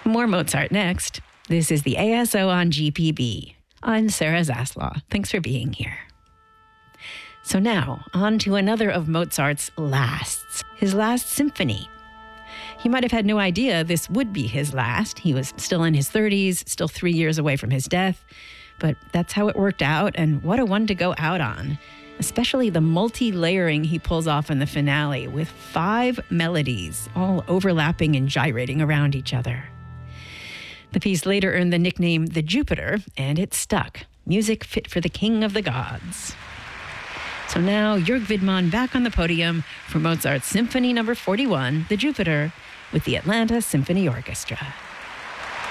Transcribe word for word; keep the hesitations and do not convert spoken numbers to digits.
More Mozart next. This is the A S O on G P B. I'm Sarah Zaslaw. Thanks for being here. So now, on to another of Mozart's lasts, his last symphony. He might have had no idea this would be his last. He was still in his thirties, still three years away from his death. But that's how it worked out, and what a one to go out on. Especially the multi-layering he pulls off in the finale with five melodies, all overlapping and gyrating around each other. The piece later earned the nickname The Jupiter, and it stuck. Music fit for the king of the gods. So now, Jörg Widmann back on the podium for Mozart's Symphony number forty-one, The Jupiter, with the Atlanta Symphony Orchestra.